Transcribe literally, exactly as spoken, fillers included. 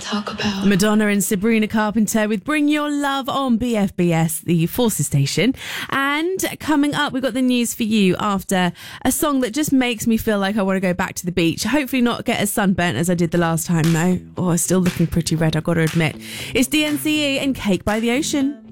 talk about. Madonna and Sabrina Carpenter with Bring Your Love on B F B S, the Forces station. And coming up, we've got the news for you after a song that just makes me feel like I want to go back to the beach. Hopefully not get as sunburnt as I did the last time, though. Oh, still looking pretty red, I've got to admit. It's D N C E and Cake by the Ocean.